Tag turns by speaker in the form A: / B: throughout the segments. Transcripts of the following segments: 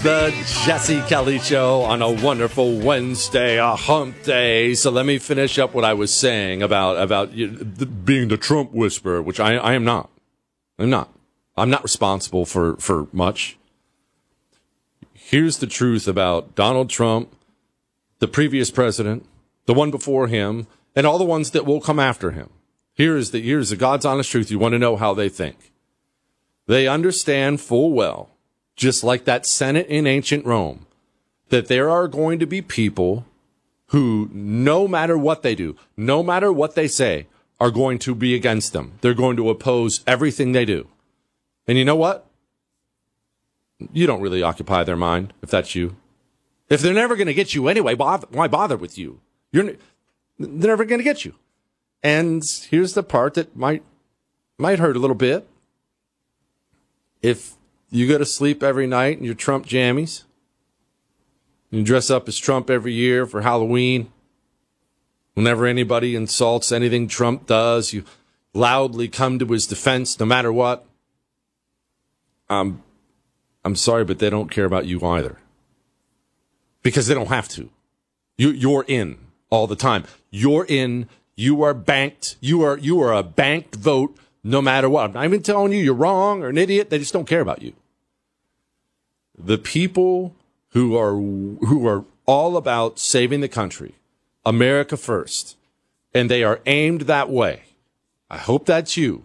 A: The Jesse Kelly Show on a wonderful Wednesday, a hump day. So let me finish up what I was saying about being the Trump whisperer, which I am not. I'm not. I'm not responsible for much. Here's the truth about Donald Trump, the previous president, the one before him, and all the ones that will come after him. Here's the God's honest truth. You want to know how they think. They understand full well, just like that Senate in ancient Rome, that there are going to be people who, no matter what they do, no matter what they say, are going to be against them. They're going to oppose everything they do. And you know what? You don't really occupy their mind, if that's you. If they're never going to get you anyway, why bother with you? They're never going to get you. And here's the part that might hurt a little bit. If you go to sleep every night in your Trump jammies, you dress up as Trump every year for Halloween, whenever anybody insults anything Trump does, you loudly come to his defense no matter what. I'm sorry, but they don't care about you either. Because they don't have to. You're in all the time. You're in. You are banked. You are a banked vote no matter what. I'm not even telling you you're wrong or an idiot. They just don't care about you. The people who are all about saving the country, America first, and they are aimed that way. I hope that's you.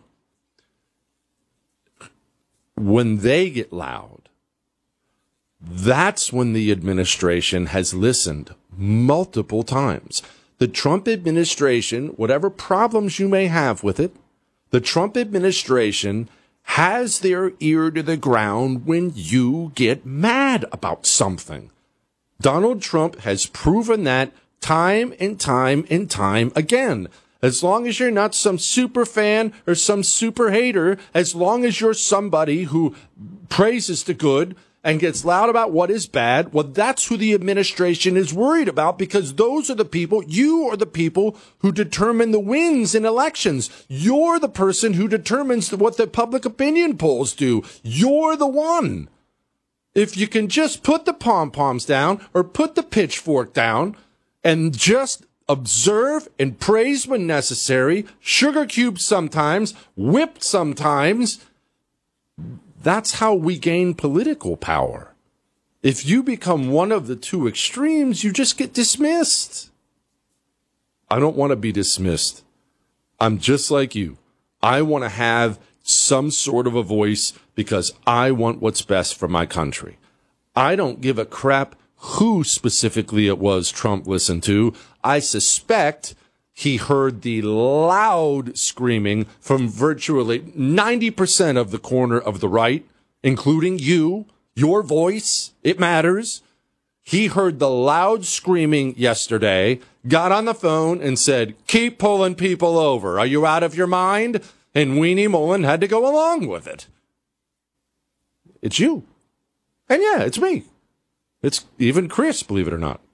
A: When they get loud, that's when the administration has listened multiple times. The Trump administration, whatever problems you may have with it, the Trump administration has their ear to the ground when you get mad about something. Donald Trump has proven that time and time and time again. As long as you're not some super fan or some super hater, as long as you're somebody who praises the good and gets loud about what is bad, well, that's who the administration is worried about, because those are the people, you are the people who determine the wins in elections. You're the person who determines what the public opinion polls do. You're the one. If you can just put the pom-poms down or put the pitchfork down and just observe and praise when necessary, sugar cubes sometimes, whipped sometimes, that's how we gain political power. If you become one of the two extremes, you just get dismissed. I don't want to be dismissed. I'm just like you. I want to have some sort of a voice because I want what's best for my country. I don't give a crap who specifically it was Trump listened to. I suspect he heard the loud screaming from virtually 90% of the corner of the right, including you. Your voice, it matters. He heard the loud screaming yesterday, got on the phone and said, keep pulling people over. Are you out of your mind? And Weenie Mullen had to go along with it. It's you. And yeah, it's me. It's even Chris, believe it or not.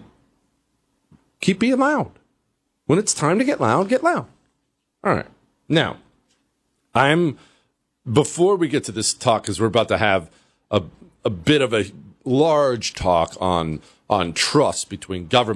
A: Keep being loud. When it's time to get loud, get loud. All right. Now, before we get to this talk, because we're about to have a bit of a large talk on trust between government